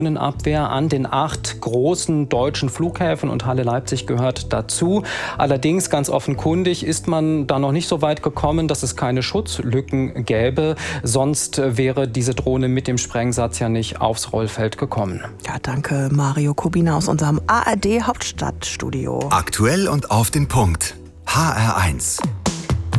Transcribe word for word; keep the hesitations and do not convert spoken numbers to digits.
Abwehr an den acht großen deutschen Flughäfen und Halle Leipzig gehört dazu. Allerdings, ganz offenkundig, ist man da noch nicht so weit gekommen, dass es keine Schutzlücken gäbe. Sonst wäre diese Drohne mit dem Sprengsatz ja nicht aufs Rollfeld gekommen. Ja, danke Mario Kubina aus unserem A R D Hauptstadtstudio. Aktuell und auf den Punkt. H R eins.